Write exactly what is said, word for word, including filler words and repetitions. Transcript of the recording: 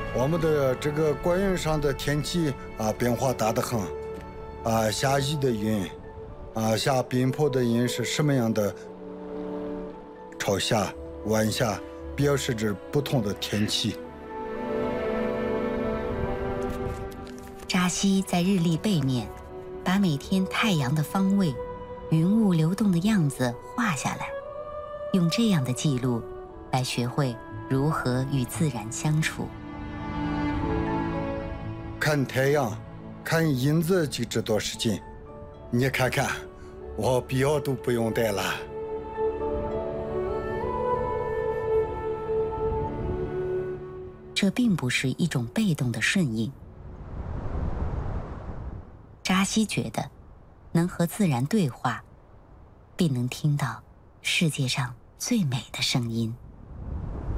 我们的这个官云上的天气啊变化大得很，啊下雨的云，啊下冰雹的云是什么样的朝下、晚下，表示着不同的天气。 扎西在日历背面把每天太阳的方位、云雾流动的样子画下来，用这样的记录来学会如何与自然相处。 看太阳，看银子就知道时间。你看看，我表都不用带了。 这并不是一种被动的顺应。扎西觉得，能和自然对话，并能听到世界上最美的声音。